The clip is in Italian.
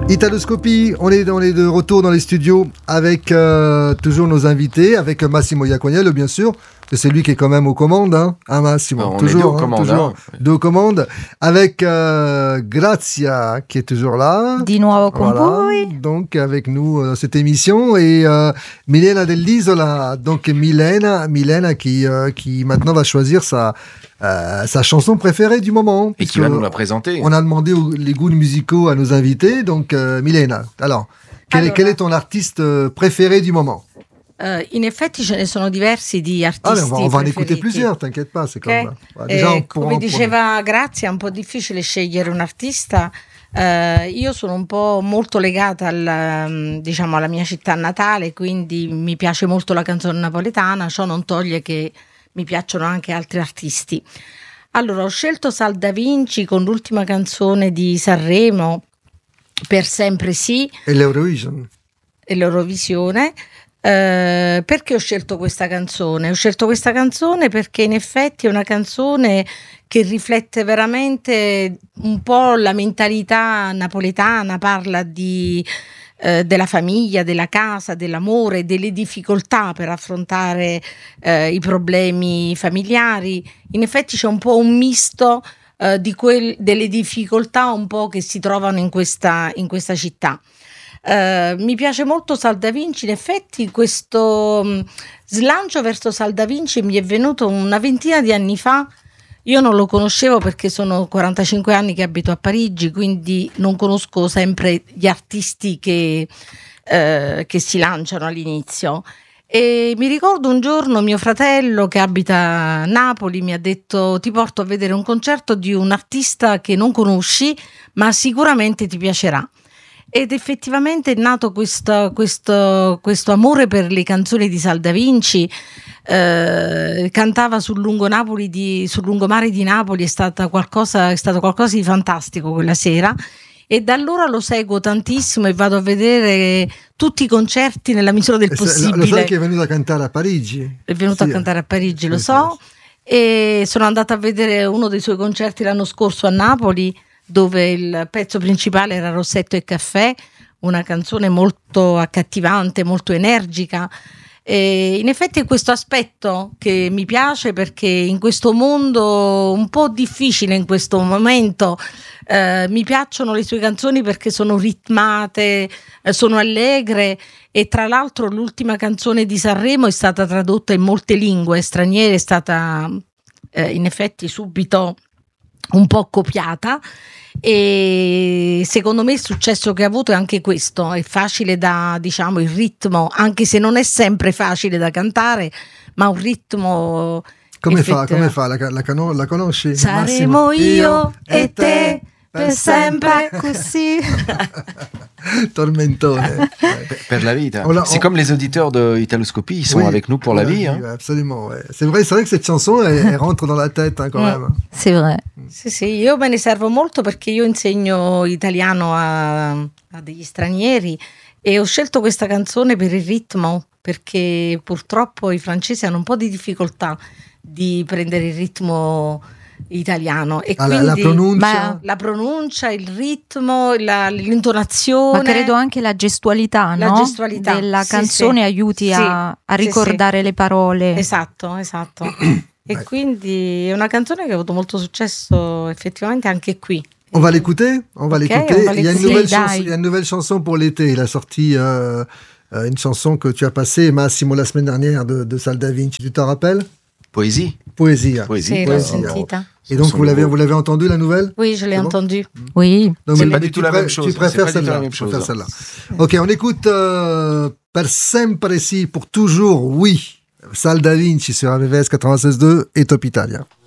Italoscopie, on est de retour dans les studios avec toujours nos invités, avec Massimo Iacognello bien sûr, c'est lui qui est quand même aux commandes, hein Massimo, on toujours, est toujours deux commandes, avec Grazia qui est toujours là. Di nuovo con voi. Donc avec nous dans cette émission et Milena dell'Isola, donc Milena qui maintenant va choisir sa chanson préférée du moment. Et qui va nous la présenter. On a demandé les goûts musicaux à nos invités, donc Milena, alors, quel est ton artiste préféré du moment? In effetti ce ne sono diversi di artisti on va en preferiti. écouter plusieurs, t'inquiète pas, c'est Okay. comme déjà come diceva Grazia, è un po' difficile scegliere un artista. Io sono un po' molto legata alla mia città natale, quindi mi piace molto la canzone napoletana, ciò non toglie che mi piacciono anche altri artisti. Allora, ho scelto Sal Da Vinci con l'ultima canzone di Sanremo, Per sempre sì, e l'Eurovisione. Perché ho scelto questa canzone? Ho scelto questa canzone perché in effetti è una canzone che riflette veramente un po' la mentalità napoletana, parla della famiglia, della casa, dell'amore, delle difficoltà per affrontare i problemi familiari. In effetti c'è un po' un misto delle difficoltà un po' che si trovano in questa città. Mi piace molto Sal Da Vinci, in effetti questo slancio verso Sal Da Vinci mi è venuto una ventina di anni fa. Io non lo conoscevo perché sono 45 anni che abito a Parigi, quindi non conosco sempre gli artisti che si lanciano all'inizio. E mi ricordo un giorno mio fratello che abita a Napoli mi ha detto: ti porto a vedere un concerto di un artista che non conosci ma sicuramente ti piacerà. Ed effettivamente è nato questo amore per le canzoni di Sal Da Vinci. Cantava sul lungomare di Napoli, è stato qualcosa di fantastico quella sera, e da allora lo seguo tantissimo e vado a vedere tutti i concerti nella misura del possibile. Lo sai che è venuto a cantare a Parigi? È venuto a cantare a Parigi, lo so. E sono andata a vedere uno dei suoi concerti l'anno scorso a Napoli, dove il pezzo principale era Rossetto e caffè, una canzone molto accattivante, molto energica. E in effetti è questo aspetto che mi piace, perché in questo mondo un po' difficile in questo momento mi piacciono le sue canzoni perché sono ritmate, sono allegre, e tra l'altro l'ultima canzone di Sanremo è stata tradotta in molte lingue straniere, è stata in effetti subito un po' copiata, e secondo me il successo che ha avuto è anche questo. È facile il ritmo, anche se non è sempre facile da cantare, ma un ritmo come fa? La conosci? Saremo Massimo? Io e te per sempre così. Tormentone. Per la vita. C'est comme les auditeurs de Italoscopie, ils sont avec nous pour la vie. Hein. Absolument, ouais. C'est vrai que cette chanson elle rentre dans la tête quand même. C'est vrai. Sì, io me ne servo molto perché io insegno italiano a degli stranieri, e ho scelto questa canzone per il ritmo, perché purtroppo i francesi hanno un po' di difficoltà di prendere il ritmo italiano, e quindi la pronuncia, il ritmo, l'intonazione, ma credo anche la gestualità, no? La gestualità della canzone aiuti a ricordare le parole. Esatto. E quindi è una canzone che ha avuto molto successo effettivamente anche qui. On va l'écouter. Il y a une nouvelle chanson pour l'été. Il a sorti une chanson que tu as passée, Massimo, la semaine dernière de Sal Da Vinci. Tu t'en rappelles? Poésie. Sì, l'ho sentita. Et donc vous l'avez entendu la nouvelle? Oui, je l'ai entendue. Oui. Donc, c'est pas du tout la même chose. Tu préfères celle-là. Ok, on écoute Per sempre sì, pour toujours oui. Sal Da Vinci sur RVVS 96.2 et Top Italia.